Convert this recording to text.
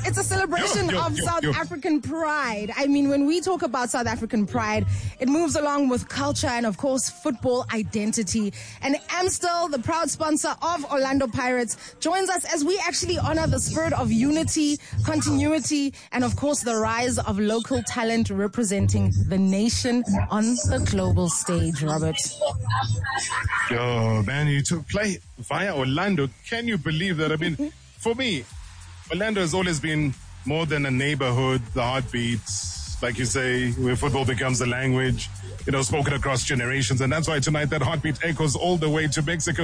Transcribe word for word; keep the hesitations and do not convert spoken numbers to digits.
it's a celebration Yo, yo, of yo, South yo. African pride. I mean, when we talk about South African pride, it moves along with culture and, of course, football identity. And Amstel, the proud sponsor of Orlando Pirates, joins us as we actually honor the spirit of unity, continuity, and, of course, the rise of local talent representing the nation on the global stage, Robert. Yo, man, you took play via Orlando. Can you believe that? I mean, for me, Orlando has always been more than a neighborhood, the heartbeat, like you say, where football becomes a language, you know, spoken across generations. And that's why tonight that heartbeat echoes all the way to Mexico